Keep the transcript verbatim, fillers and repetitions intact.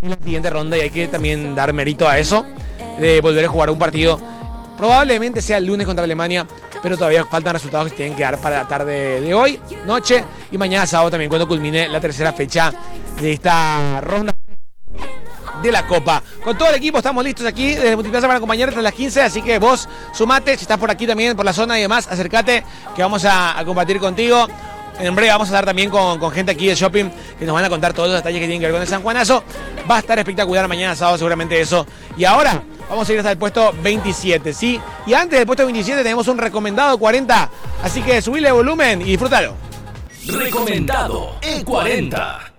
en la siguiente ronda y hay que también dar mérito a eso, de volver a jugar un partido. Probablemente sea el lunes contra Alemania, pero todavía faltan resultados que se tienen que dar para la tarde de hoy, noche y mañana sábado también cuando culmine la tercera fecha de esta ronda de la Copa. Con todo el equipo estamos listos aquí desde Multiplaza para acompañarte hasta las quince, así que vos sumate, si estás por aquí también, por la zona y demás, acércate que vamos a, a compartir contigo. En breve vamos a estar también con, con gente aquí de shopping que nos van a contar todos los detalles que tienen que ver con el San Juanazo. Va a estar espectacular mañana sábado seguramente eso. Y ahora vamos a ir hasta el puesto veintisiete, ¿sí? Y antes del puesto veintisiete tenemos un recomendado cuarenta, así que subile volumen y disfrútalo. Recomendado E cuarenta.